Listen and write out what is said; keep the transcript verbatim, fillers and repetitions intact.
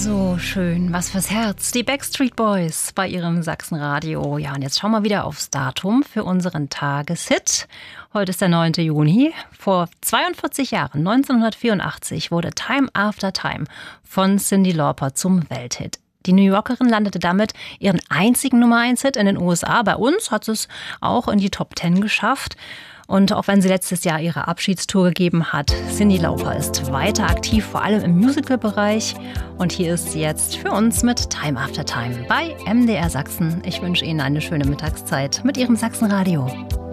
So schön, was fürs Herz. Die Backstreet Boys bei ihrem Sachsenradio. Ja, und jetzt schauen wir wieder aufs Datum für unseren Tageshit. Heute ist der neunte Juni. Vor zweiundvierzig Jahren, neunzehnhundertvierundachtzig, wurde Time After Time von Cyndi Lauper zum Welthit. Die New Yorkerin landete damit ihren einzigen Nummer eins Hit in den U S A. Bei uns hat es auch in die Top zehn geschafft. Und auch wenn sie letztes Jahr ihre Abschiedstour gegeben hat, Cyndi Lauper ist weiter aktiv, vor allem im Musical-Bereich. Und hier ist sie jetzt für uns mit Time After Time bei M D R Sachsen. Ich wünsche Ihnen eine schöne Mittagszeit mit Ihrem Sachsenradio.